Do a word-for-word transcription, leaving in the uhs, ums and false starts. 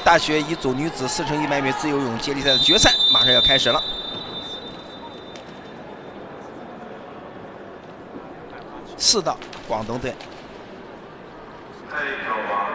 大学乙组女子四乘一百米自由泳接力赛的决赛马上要开始了。四道广东队。 太高啊！